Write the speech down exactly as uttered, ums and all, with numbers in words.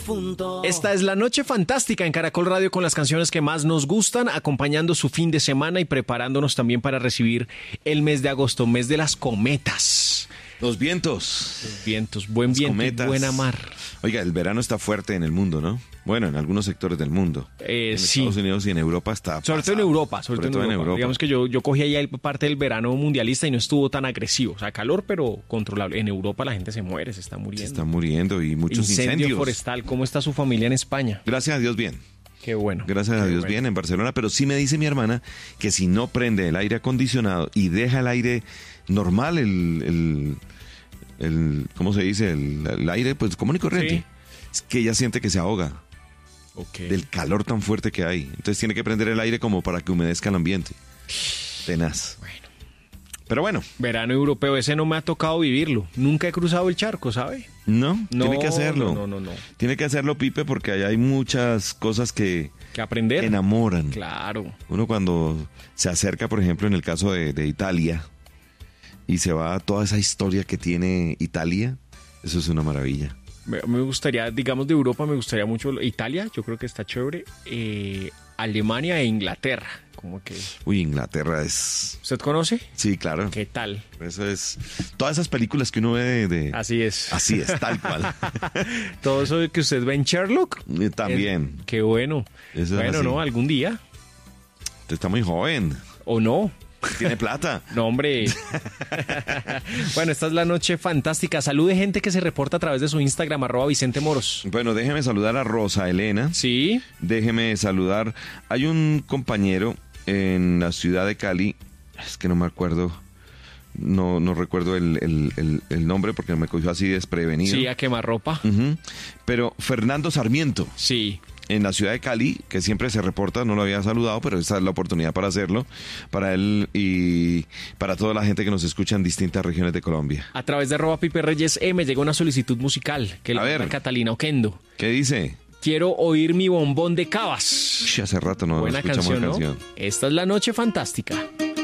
difunto. Esta es la noche fantástica en Caracol Radio con las canciones que más nos gustan, acompañando su fin de semana y preparándonos también para recibir el mes de agosto, mes de las cometas. Los vientos. Los vientos, buen Las viento cometas. y buena mar. Oiga, el verano está fuerte en el mundo, ¿no? Bueno, en algunos sectores del mundo. Eh, en sí. Estados Unidos y en Europa está Sobre todo pasado. en Europa, sobre, Sobre todo en Europa. Digamos que yo, yo cogí ahí el- parte del verano mundialista y no estuvo tan agresivo. O sea, calor, pero controlable. En Europa la gente se muere, se está Se muriendo. está muriendo y muchos Incendio incendios. forestal. ¿Cómo está su familia en España? Gracias a Dios, bien. Qué bueno. Gracias a qué Dios, bueno. bien en Barcelona. Pero sí me dice mi hermana que si no prende el aire acondicionado y deja el aire normal, el... el el ¿cómo se dice? El, el aire, pues, común y corriente. Sí. Es que ella siente que se ahoga Ok. del calor tan fuerte que hay. Entonces tiene que prender el aire como para que humedezca el ambiente. Tenaz. Bueno. Pero bueno, Verano europeo, ese no me ha tocado vivirlo. Nunca he cruzado el charco, ¿sabe? no, No, tiene que hacerlo. No, no, no, no. Tiene que hacerlo, Pipe, porque allá hay muchas cosas que Que aprender. enamoran. Claro. Uno cuando se acerca, por ejemplo, en el caso de, de Italia, y se va a toda esa historia que tiene Italia, eso es una maravilla. Me, me gustaría, digamos, de Europa me gustaría mucho Italia, yo creo que está chévere. eh, Alemania e Inglaterra. Como que... Uy, Inglaterra es... ¿Usted conoce? Sí, claro. ¿Qué tal? Eso es... Todas esas películas que uno ve de... de- Así es. Así es, tal cual. Todo eso que usted ve en Sherlock. Eh, También. Eh, qué bueno. Eso es Bueno, así. no, algún día. Usted está muy joven. ¿O no? Tiene plata. No, hombre. Bueno, esta es la noche fantástica. Salude gente que se reporta a través de su Instagram, arroba Vicente Moros. Bueno, déjeme saludar a Rosa Elena. Sí. Déjeme saludar. Hay un compañero en la ciudad de Cali, es que no me acuerdo, no, no recuerdo el, el- el- el nombre porque me cogió así desprevenido. Sí, a quemarropa. Ujú. Pero Fernando Sarmiento, Sí. en la ciudad de Cali, que siempre se reporta, no lo había saludado, pero esta es la oportunidad para hacerlo, para él y para toda la gente que nos escucha en distintas regiones de Colombia. A través de arroba Pipe Reyes M llegó una solicitud musical que A la ver. manda Catalina Oquendo. ¿Qué dice? Quiero oír mi bombón de Cabas. Ush, hace rato no Buena escuchamos canción, la ¿no? canción. Esta es la noche fantástica.